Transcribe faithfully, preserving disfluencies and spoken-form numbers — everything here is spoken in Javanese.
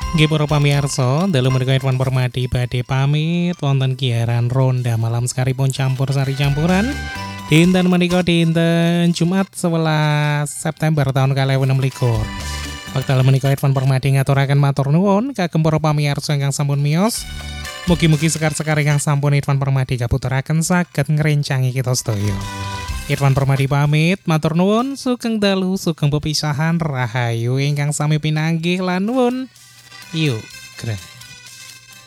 Nggih para pamirsa, dalu menika Irfan Permadi badhe pamit wonten giaran ronda malam sekaripun campur sari campuran. Dinten menika dinten Jumat sebelas September tahun kalih enem likur. Wekdal menika Irfan Permadi ngaturaken matur nuwun kagem para pamirsa ingkang sampun miyos. Mugi-mugi sekar-sekar ingkang sampun Irfan Permadi kaputeraken saged ngrencangi kita sedaya. Irfan Permadi pamit, matur nuwun, sugeng dalu, sugeng pepisahan, rahayu ingkang sami pinanggih lan nuwun. Yuk, gerak.